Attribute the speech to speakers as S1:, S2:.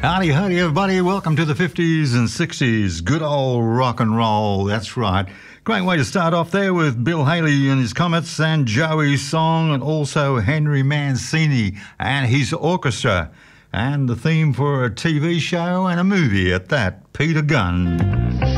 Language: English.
S1: Howdy, howdy, everybody. Welcome to the 50s and 60s. Good old rock and roll. That's right. Great way to start off there with Bill Haley and his Comets and Joey's song, and also Henry Mancini and his orchestra. And the theme for a TV show and a movie at that, Peter Gunn.